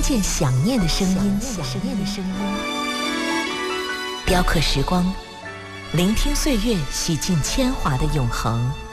见想念的声音，雕刻时光，聆听岁月洗尽铅华的永恒。